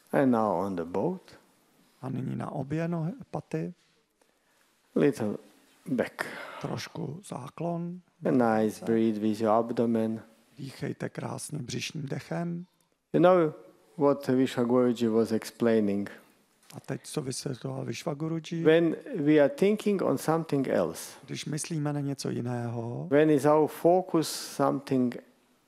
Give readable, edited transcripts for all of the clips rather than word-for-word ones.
And now on the boat. A nyní na obě paty. Little back. Trošku záklon. A nice breathe with your abdomen. Dýchejte krásně břišním dechem. You know what Vishwaguruji was explaining? A teď co vysvětloval Vishwaguruji. When we are thinking on something else, Když myslíme na něco jiného, when is our focus something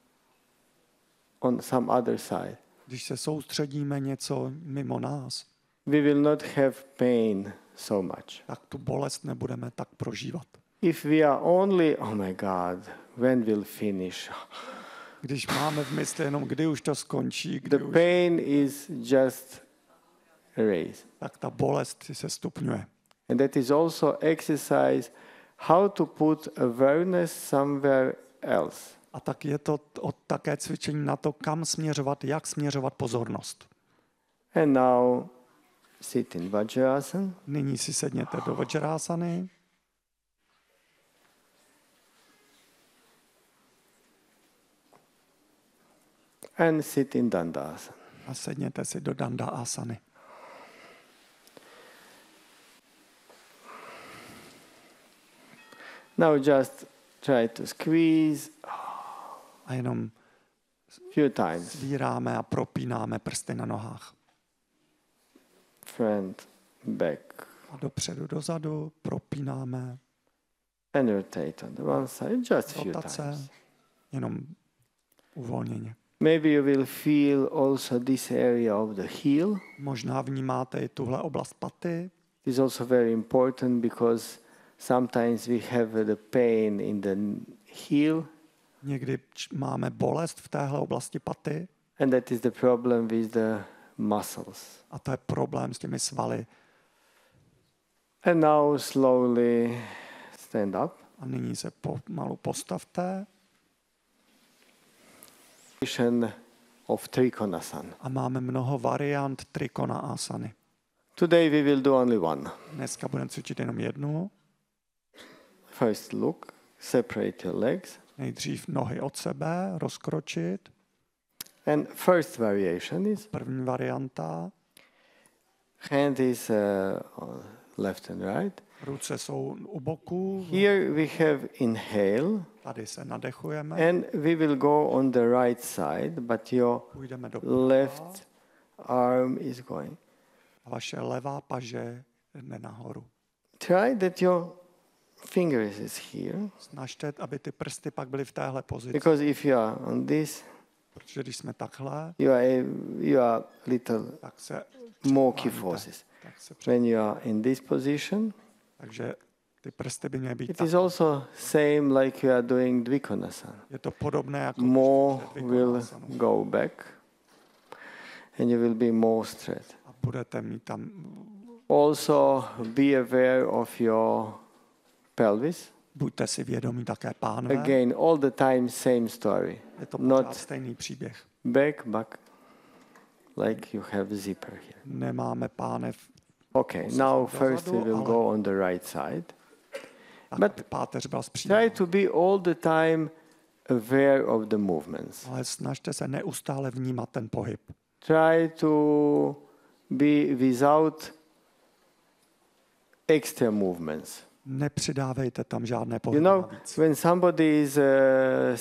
on some other side, když se soustředíme něco mimo nás, we will not have pain so much. tak tu bolest nebudeme tak prožívat. If we are only, oh my God, when will finish? Když máme v mysli jenom, kdy už to skončí, The pain is just erased. tak ta bolest se stupňuje. And that is also exercise how to put awareness somewhere else. A tak je to také cvičení na to, kam směřovat, jak směřovat pozornost. And now sit in Vajrasana. Nyní si sedněte do Vajrasany. And sit in Dandasana. A sedněte si do Dandasany. Now just try to squeeze A jenom few times. svíráme a propínáme prsty na nohách. Front, back. A dopředu, dozadu, propínáme. And rotate on the one side, just few Rotace, times. jenom uvolněně. Maybe you will feel also this area of the heel. Možná vnímáte i tuhle oblast paty. It is also very important because sometimes we have the pain in the heel, Někdy máme bolest v téhle oblasti paty and that is the problem with the muscles. a to je problém s těmi svaly. And now slowly stand up. A nyní se pomalu postavte Position of Trikonasana. a máme mnoho variant Trikona asany. Today we will do only one. Dneska budeme cvičit jenom jednu. First look, separate your legs. Nejdřív nohy od sebe, rozkročit. And first variation is První varianta. hand is left and right. Ruce jsou u boku. Here we have inhale, Tady se nadechujeme. and we will go on the right side, but your Půjdeme do left arm is going. a vaše levá paže jde nahoru. Try that your fingers is here, Snažte, aby ty prsty pak byly v téhle pozici. because if you are on this, Protože když jsme takhle, you are little tak se more překláníte. kyphosis. Tak se When you are in this position, Takže ty prsty by měly být it tak. is also same like you are doing Dvikonasana. Je to podobné jako More když will Vikonasanu. go back, and you will be more straight. A budete mít tam, Also be aware of your pelvis. buďte si vědomí také pánve. Again, all the time same story. Je to not pořád stejný příběh. Back, like you have zipper here. Nemáme pánev, Okay, Musíte now dozadu, first we will ale- go on the right side. tak But aby páteř byla Try zpříjemná. to be all the time aware of the movements. Ale snažte se neustále vnímat ten pohyb. Try to be without extra movements. Nepřidávejte tam žádné You pohyby know, navíc. when somebody is